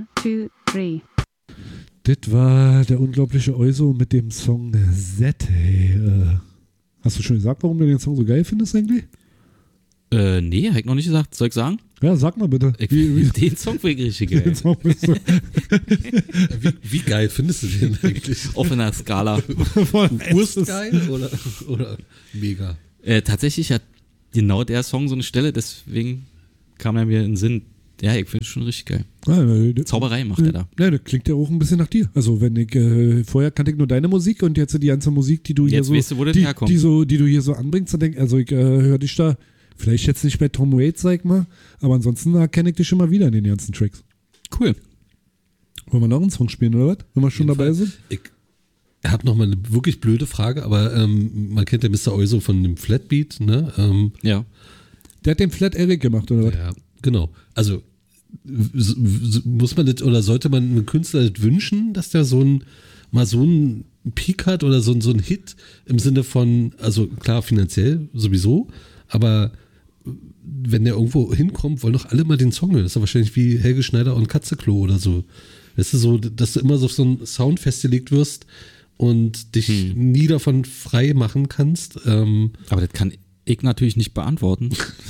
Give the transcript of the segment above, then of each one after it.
2, 3. Das war der unglaubliche Euso mit dem Song Z. Hey, hast du schon gesagt, warum du den Song so geil findest eigentlich? Nee, hab ich noch nicht gesagt. Soll ich sagen? Ja, sag mal bitte. Den Song finde ich richtig geil. Den Song bist du wie geil findest du den eigentlich? Auf einer Skala. Urstgeil oder mega? Tatsächlich hat genau der Song so eine Stelle, deswegen kam er mir in den Sinn. Ja, ich finde es schon richtig geil. Zauberei macht er da. Ja, das klingt ja auch ein bisschen nach dir. Also wenn ich, vorher kannte ich nur deine Musik und jetzt die ganze Musik, die du hier jetzt so, weißt du, wo das herkommt. die du hier so anbringst, dann denk, also ich höre dich da, vielleicht jetzt nicht bei Tom Waits, sag ich mal, aber ansonsten erkenne ich dich schon mal wieder in den ganzen Tracks. Cool. Wollen wir noch einen Song spielen, oder was? Wenn wir schon dabei sind? Ich habe noch mal eine wirklich blöde Frage, aber man kennt ja Mr. Euso von dem Flatbeat, ne? Ja. Der hat den Flat Eric gemacht, oder was? Ja, genau. Also muss man das oder sollte man einem Künstler das wünschen, dass der mal so einen Peak hat oder so einen Hit im Sinne von, also klar finanziell sowieso, aber wenn der irgendwo hinkommt, wollen doch alle mal den Song hören. Das ist ja wahrscheinlich wie Helge Schneider und Katzeklo oder so. Weißt du, so, dass du immer so auf so einen Sound festgelegt wirst und dich nie davon frei machen kannst. Aber das kann ich natürlich nicht beantworten.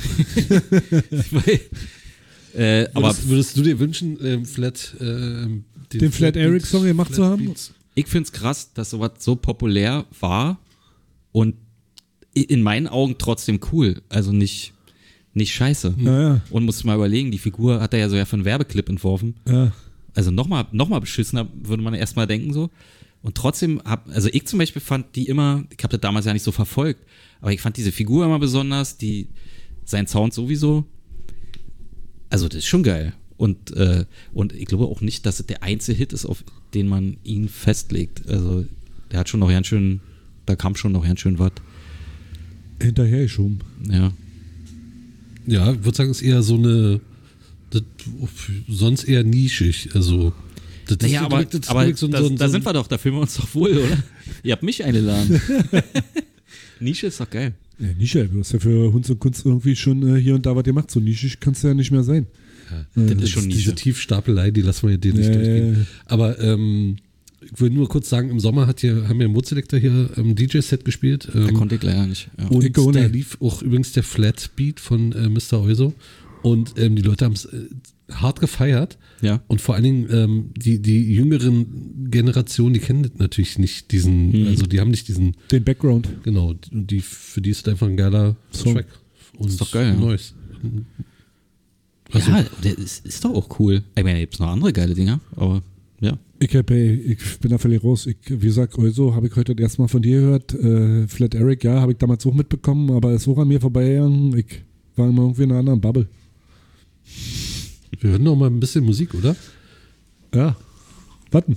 Aber würdest du dir wünschen, den Flat Eric Song gemacht zu haben? Ich finde es krass, dass sowas so populär war und in meinen Augen trotzdem cool. Also nicht scheiße. Ja. Und musst mal überlegen, die Figur hat er ja so für einen Werbeclip entworfen. Ja. Also noch mal beschissener, würde man erstmal denken so. Und trotzdem also ich zum Beispiel fand die immer, ich habe das damals ja nicht so verfolgt, aber ich fand diese Figur immer besonders, sein Sound sowieso. Also das ist schon geil. Und ich glaube auch nicht, dass es der einzige Hit ist, auf den man ihn festlegt. Also der hat schon noch ganz schön, da kam schon noch ganz schön was. Hinterher geschoben. Ja. Ja, ich würde sagen, ist eher so eine, sonst eher nischig. Also, das naja, aber da sind wir doch, da fühlen wir uns doch wohl, oder? Ihr habt mich eingeladen. Nische ist doch geil. Ja, Nische, du hast ja für Hunds und Kunst irgendwie schon hier und da was gemacht. So nischig kannst du ja nicht mehr sein. Ja, das ist schon diese Tiefstapelei, die lassen wir dir nicht durchgehen. Aber ich will nur kurz sagen, im Sommer haben wir im Moodselector hier DJ-Set gespielt. Da konnte ich leider nicht. Ja. Und da lief auch übrigens der Flatbeat von Mr. Euso. Und die Leute haben es hart gefeiert. Ja. Und vor allen Dingen die jüngeren Generationen, die kennen das natürlich nicht, also die haben nicht den Background. Genau, für die ist das einfach ein geiler Track. Und ist doch geil. Neues. Also, ja, der ist doch auch cool. Ich meine, da gibt es noch andere geile Dinger, aber ja. Ich bin da völlig raus. Wie gesagt, Euso habe ich heute das erste Mal von dir gehört. Flat Eric, ja, habe ich damals auch mitbekommen, aber es ist auch an mir vorbeigegangen. Ich war immer irgendwie in einer anderen Bubble. Wir hören noch mal ein bisschen Musik, oder? Ja. Warten.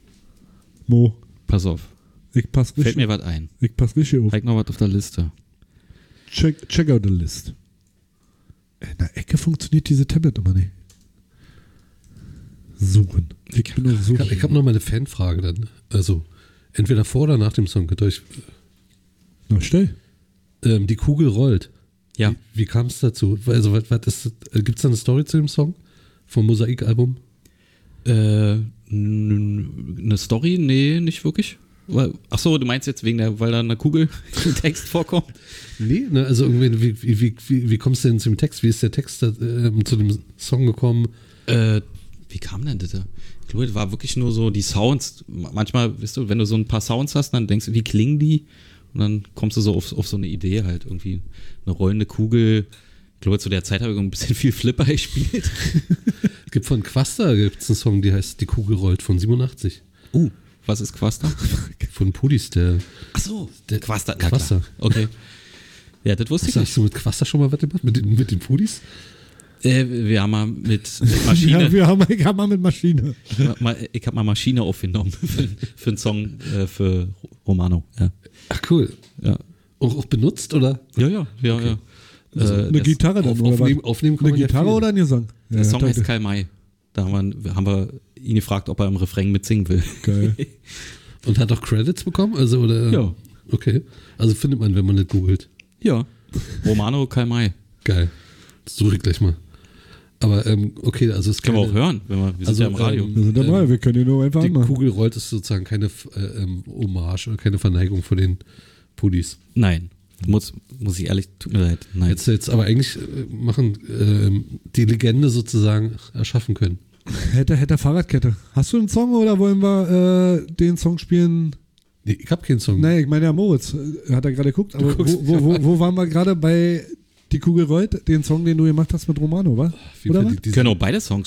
Mo. Pass auf. Ich pass richtig. Fällt mir was ein. Ich pass richtig auf. Halt noch was auf der Liste. Check out the list. In der Ecke funktioniert diese Tablet immer nicht. Suchen. Ich habe noch mal eine Fanfrage dann. Also, entweder vor oder nach dem Song. Könnt ihr euch. Na, stell. Die Kugel rollt. Ja. Wie kam es dazu? Also, gibt es da eine Story zu dem Song? Vom Mosaik-Album? Eine Story? Nee, nicht wirklich. Achso, du meinst jetzt weil da eine Kugel im Text vorkommt? Nee, ne, also irgendwie, wie kommst du denn zum Text? Wie ist der Text zu dem Song gekommen? Wie kam denn das? Ich glaube, das war wirklich nur so die Sounds. Manchmal, weißt du, wenn du so ein paar Sounds hast, dann denkst du, wie klingen die? Und dann kommst du so auf so eine Idee halt. Irgendwie eine rollende Kugel. Ich glaube, zu der Zeit habe ich ein bisschen viel Flipper gespielt. Es gibt von Quasta einen Song, der heißt Die Kugel rollt von 87. Was ist Quasta? Von Pudis, der. Ach so, der Quasta. Quasta. Okay. Ja, das wusste ich nicht. Hast du mit Quasta schon mal was gemacht? Mit den Pudis? Wir haben mal mit Maschine. Ja, ich habe mal mit Maschine. Ich habe mal Maschine aufgenommen für einen Song für Romano. Ja. Ach, cool. Ja. Auch benutzt, oder? Ja. Okay. Also eine Gitarre dann, aufnehmen eine Gitarre oder ein Gesang? Der Song heißt Karl May. Da haben wir ihn gefragt, ob er im Refrain mitsingen will. Geil. Und hat auch Credits bekommen? Also, oder? Ja. Okay. Also findet man, wenn man nicht googelt. Ja. Romano Karl May. Geil. Das suche ich gleich mal. Aber okay, also es Können wir auch hören, wir sind ja im Radio. Wir sind dabei, wir können ihn nur einfach Die anmachen. Kugel rollt ist sozusagen keine Hommage oder keine Verneigung vor den Pudis. Nein, muss ich ehrlich, tut mir leid. Nein. Jetzt aber eigentlich die Legende sozusagen erschaffen können. Hätte Fahrradkette. Hast du einen Song oder wollen wir den Song spielen? Nee, ich habe keinen Song. Nee, ich meine ja Moritz. Hat er gerade geguckt. Aber wo waren wir gerade bei Die Kugel rollt? Den Song, den du gemacht hast mit Romano, wa? Oder was? Wir können auch beide Songs